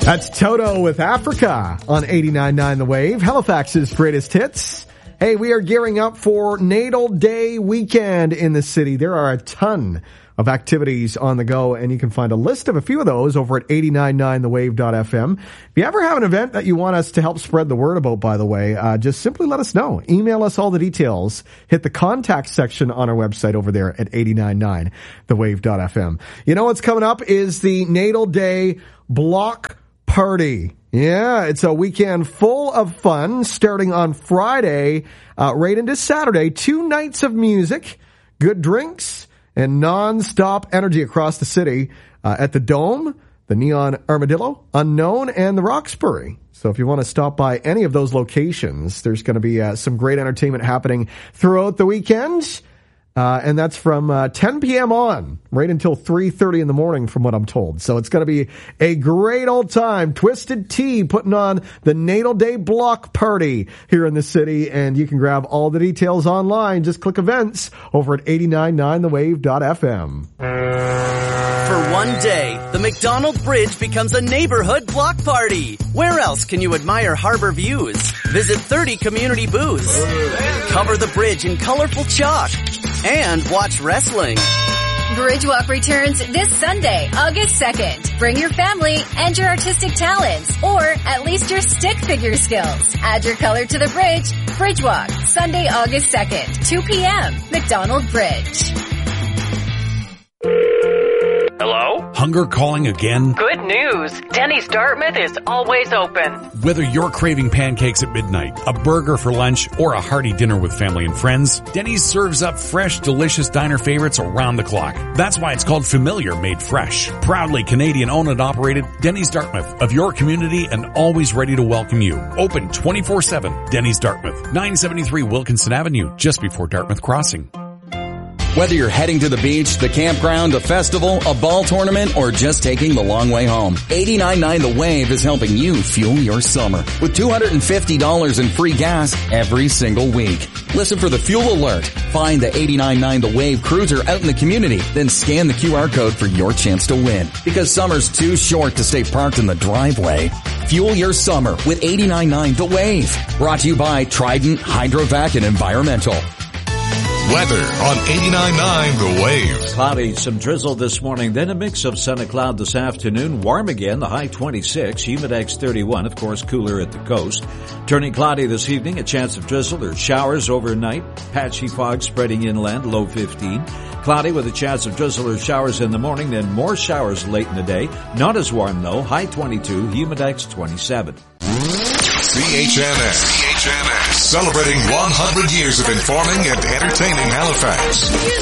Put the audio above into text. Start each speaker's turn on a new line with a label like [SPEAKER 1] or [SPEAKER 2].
[SPEAKER 1] That's Toto with Africa on 89.9 The Wave, Halifax's greatest hits. Hey, we are gearing up for Natal Day weekend in the city. There are a ton of activities on the go, and you can find a list of a few of those over at 899thewave.fm. If you ever have an event that you want us to help spread the word about, by the way, just simply let us know. Email us all the details. Hit the contact section on our website over there at 899thewave.fm. You know what's coming up is the Natal Day Block Party. Yeah, it's a weekend full of fun starting on Friday right into Saturday. 2 nights of music, good drinks, and non-stop energy across the city at the Dome, the Neon Armadillo, Unknown, and the Roxbury. So if you want to stop by any of those locations, there's going to be some great entertainment happening throughout the weekend. And that's from 10 p.m. on, right until 3:30 in the morning, from what I'm told. So it's going to be a great old time. Twisted Tea putting on the Natal Day Block Party here in the city, and you can grab all the details online. Just click events over at 899thewave.fm.
[SPEAKER 2] For one day, the McDonald Bridge becomes a neighborhood block party. Where else can you admire harbor views? Visit 30 community booths. Cover the bridge in colorful chalk. And watch wrestling.
[SPEAKER 3] Bridge Walk returns this Sunday, August 2nd. Bring your family and your artistic talents, or at least your stick figure skills. Add your color to the bridge. Bridge Walk, Sunday, August 2nd, 2 p.m. McDonald Bridge.
[SPEAKER 4] Hello?
[SPEAKER 5] Hunger calling again?
[SPEAKER 4] Good news. Denny's Dartmouth is always open.
[SPEAKER 5] Whether you're craving pancakes at midnight, a burger for lunch, or a hearty dinner with family and friends, Denny's serves up fresh, delicious diner favorites around the clock. That's why it's called Familiar Made Fresh. Proudly Canadian owned and operated, Denny's Dartmouth, of your community and always ready to welcome you. Open 24/7. Denny's Dartmouth, 973 Wilkinson Avenue, just before Dartmouth Crossing.
[SPEAKER 6] Whether you're heading to the beach, the campground, a festival, a ball tournament, or just taking the long way home, 89.9 The Wave is helping you fuel your summer with $250 in free gas every single week. Listen for the fuel alert. Find the 89.9 The Wave cruiser out in the community, then scan the QR code for your chance to win. Because summer's too short to stay parked in the driveway. Fuel your summer with 89.9 The Wave. Brought to you by Trident, Hydrovac, and Environmental.
[SPEAKER 7] Weather on 89.9 The Wave.
[SPEAKER 8] Cloudy, some drizzle this morning, then a mix of sun and cloud this afternoon. Warm again, the high 26, humidex 31, of course cooler at the coast. Turning cloudy this evening, a chance of drizzle or showers overnight. Patchy fog spreading inland, low 15. Cloudy with a chance of drizzle or showers in the morning, then more showers late in the day. Not as warm though, high 22, humidex 27.
[SPEAKER 7] CHNS. Celebrating 100 years of informing and entertaining Halifax.